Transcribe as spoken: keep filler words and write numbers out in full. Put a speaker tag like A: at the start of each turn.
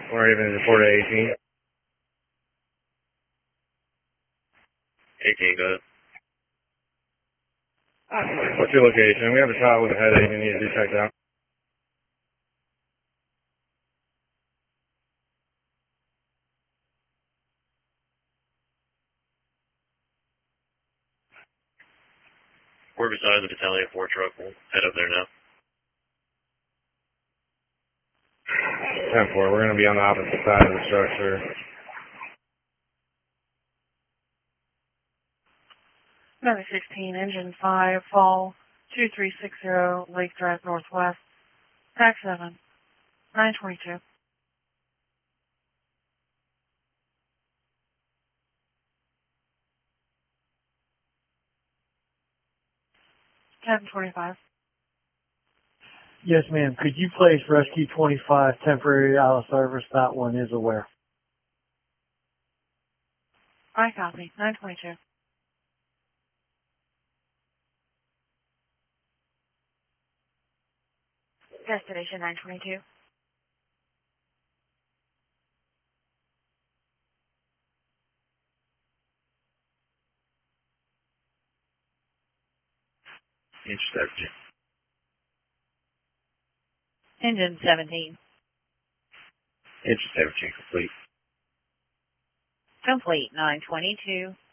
A: Or even report to eighteen.
B: eighteen, go ahead.
A: What's your location? We have a child with a headache and need to be checked out.
B: We're beside the Battalion four truck. We'll head up there now.
A: ten four, we're going to be on the opposite side of the structure.
C: Number sixteen, engine five, fall two three six zero, Lake Drive Northwest, tax seven, nine twenty-two. ten twenty-five.
D: Yes, ma'am. Could you place Rescue twenty-five temporary out of service? That one is aware.
C: I copy, nine twenty-two. Destination nine twenty-two.
B: Interception.
C: Engine seventeen.
B: Interception complete.
C: Complete, nine twenty-two.